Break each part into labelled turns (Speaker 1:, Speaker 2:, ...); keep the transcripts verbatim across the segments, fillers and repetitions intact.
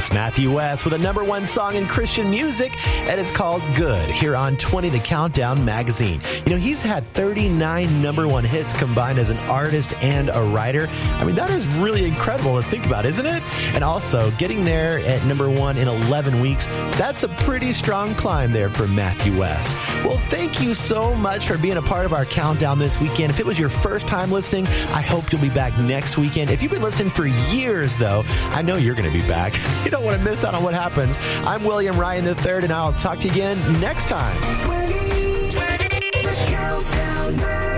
Speaker 1: That's Matthew West with a number one song in Christian music, and it's called Good, here on twenty The Countdown magazine. You know, he's had thirty-nine number one hits combined as an artist and a writer. I mean, that is really incredible to think about, isn't it? And also, getting there at number one in eleven weeks, that's a pretty strong climb there for Matthew West. Well, thank you so much for being a part of our countdown this weekend. If it was your first time listening, I hope you'll be back next weekend. If you've been listening for years, though, I know you're going to be back. You don't want to miss out on what happens. I'm William Ryan the third, and I'll talk to you again next time.
Speaker 2: twenty, twenty, the Countdown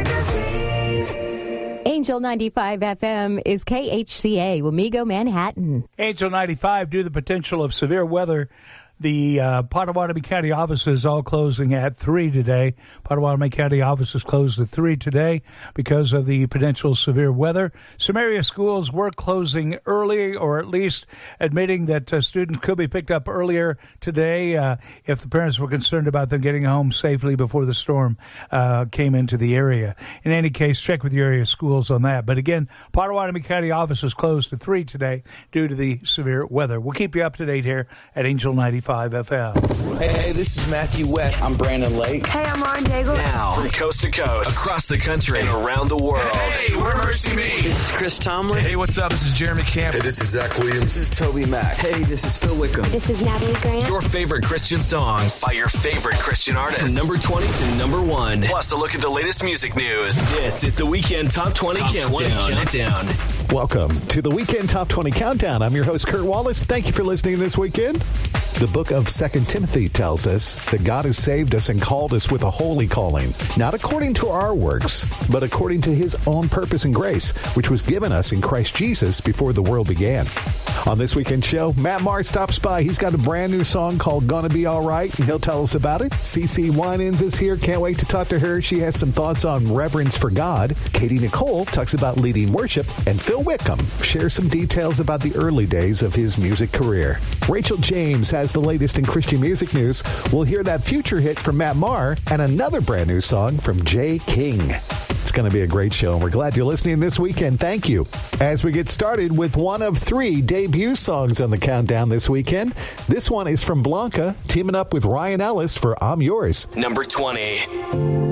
Speaker 2: Magazine.
Speaker 3: Angel ninety-five F M is K H C A, Wamego, Manhattan.
Speaker 4: Angel ninety-five, due to the potential of severe weather, the uh, Pottawatomie County offices all closing at three today. Pottawatomie County offices closed at three today because of the potential severe weather. Some area schools were closing early, or at least admitting that uh, students could be picked up earlier today uh, if the parents were concerned about them getting home safely before the storm uh, came into the area. In any case, check with your area schools on that. But again, Pottawatomie County offices closed at three today due to the severe weather. We'll keep you up to date here at Angel ninety-five F M.
Speaker 5: Hey, hey, this is Matthew West. I'm Brandon Lake.
Speaker 6: Hey, I'm Lauren Daigle.
Speaker 7: Now, from coast to coast, across the country, and around the world.
Speaker 8: Hey, we're Mercy Me.
Speaker 9: This is Chris Tomlin.
Speaker 8: Hey, what's up? This is Jeremy Camp.
Speaker 10: Hey, this is Zach Williams.
Speaker 5: This is Toby Mack. Hey, this is Phil Wickham.
Speaker 6: This is Natalie Grant.
Speaker 7: Your favorite Christian songs by your favorite Christian artists. From number twenty to number one. Plus a look at the latest music news. This is the Weekend Top twenty Top Countdown. twenty Countdown.
Speaker 1: Welcome to the Weekend Top twenty Countdown. I'm your host, Kurt Wallace. Thank you for listening this weekend. The book of Second Timothy tells us that God has saved us and called us with a holy calling, not according to our works, but according to his own purpose and grace, which was given us in Christ Jesus before the world began. On this weekend show, Matt Maher stops by. He's got a brand new song called Gonna Be All Right, and he'll tell us about it. CeCe Winans is here. Can't wait to talk to her. She has some thoughts on reverence for God. Katie Nicole talks about leading worship, and Phil Wickham shares some details about the early days of his music career. Rachel James has the latest in Christian music news. We'll hear that future hit from Matt Maher and another brand new song from Jay King. It's going to be a great show, and we're glad you're listening this weekend. Thank you. As we get started with one of three debut songs on the countdown this weekend, this one is from Blanca, teaming up with Ryan Ellis for I'm Yours.
Speaker 7: Number twenty.